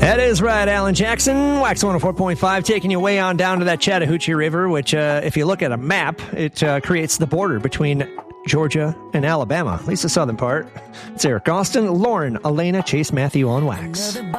That is right, Alan Jackson. Wax 104.5, taking you way on down to that Chattahoochee River, which, if you look at a map, it creates the border between Georgia and Alabama, at least the southern part. It's Eric Austin, Lauren, Elena, Chase Matthew on Wax.